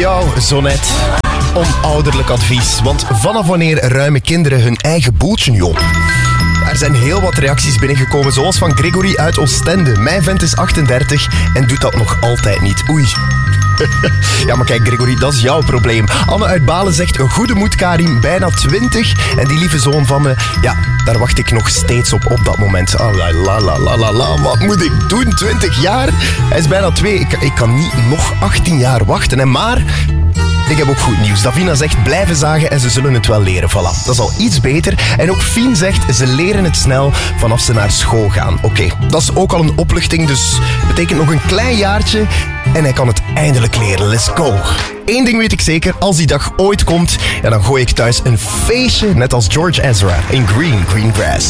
jou zo net. Onouderlijk advies, want vanaf wanneer ruimen kinderen hun eigen boeltje niet op? Er zijn heel wat reacties binnengekomen, zoals van Gregory uit Oostende. Mijn vent is 38 en doet dat nog altijd niet. Oei. Ja, maar kijk Gregory, dat is jouw probleem. Anne uit Balen zegt, een goede moed Karim, bijna 20. En die lieve zoon van me, ja, daar wacht ik nog steeds op dat moment. Ah, la, wat moet ik doen? 20 jaar? Hij is bijna 2. Ik kan niet nog 18 jaar wachten. En maar... ik heb ook goed nieuws. Davina zegt blijven zagen en ze zullen het wel leren. Voilà, dat is al iets beter. En ook Fien zegt ze leren het snel vanaf ze naar school gaan. Oké, dat is ook al een opluchting, dus betekent nog een klein jaartje en hij kan het eindelijk leren. Let's go. Eén ding weet ik zeker, als die dag ooit komt, ja, dan gooi ik thuis een feestje, net als George Ezra in Green Grass.